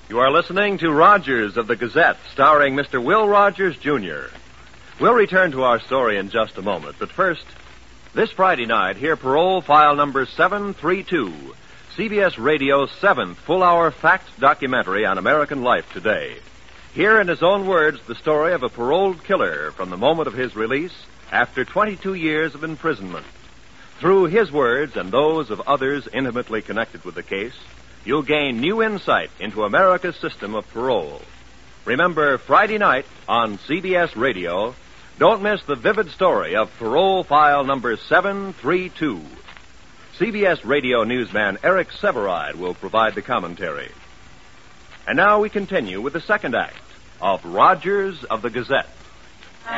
You are listening to Rogers of the Gazette, starring Mr. Will Rogers, Jr. We'll return to our story in just a moment, but first, this Friday night, hear parole file number 732, CBS Radio's 7th full-hour fact documentary on American life today. Hear in his own words the story of a paroled killer from the moment of his release after 22 years of imprisonment. Through his words and those of others intimately connected with the case, you'll gain new insight into America's system of parole. Remember, Friday night on CBS Radio, don't miss the vivid story of parole file number 732. CBS Radio newsman Eric Severide will provide the commentary. And now we continue with the second act of Rogers of the Gazette.